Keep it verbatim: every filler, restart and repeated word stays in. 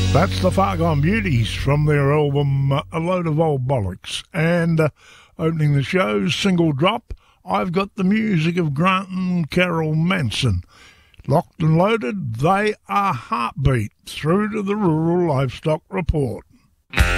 That's the Far Gone Beauties from their album uh, A Load of Old Bollocks. And uh, opening the show's single drop, I've Got the Music of Grant and Carol Manson. Locked and loaded, they are Heartbeat, through to the Rural Livestock Report.